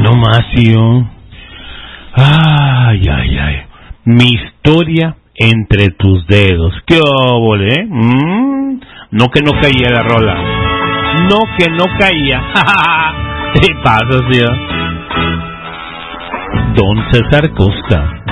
no más, tío. Ay. Mi historia entre tus dedos. ¿Qué óvole, eh? No que no caía la rola. No que no caía. ¿Qué pasa, tío? Don César Costa.